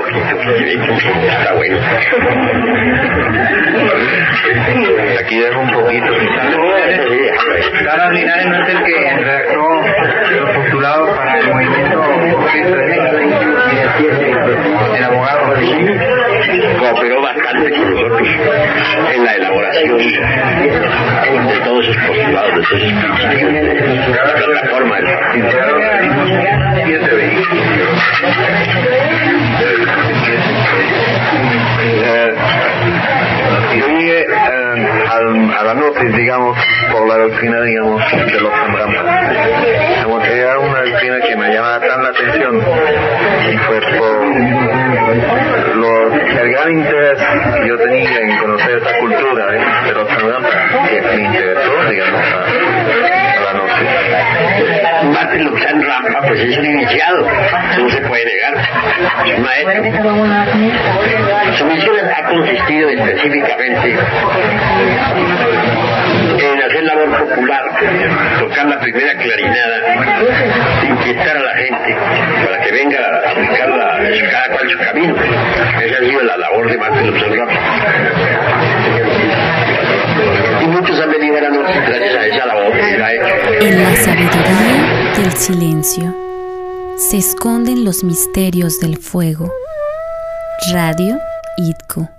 Está bueno. Aquí dejo un poquito. Carlos Linares no es el que redactó los postulados para el movimiento el abogado. Cooperó bastante con nosotros en la elaboración de todos esos postulados, de todos esos principios, la plataforma del partido. A la noche, digamos, por la doctrina, digamos, de los Zamrampas. Era una doctrina que me llamaba tan la atención y fue por el gran interés que yo tenía en conocer esta cultura de los Zamrampas, que me interesó, digamos, a la noche. Martín Lutero Rampa, pues es un iniciado, eso no se puede negar, es un maestro. Su misión ha consistido específicamente en hacer labor popular, tocar la primera clarinada, inquietar a la gente para que venga a aplicar cada cual su camino. Esa ha sido la labor de Martín Lutero Rampa. Y muchos han venido a la noche gracias a esa labor que él ha hecho. En la sabiduría del silencio se esconden los misterios del fuego. Radio IDCO.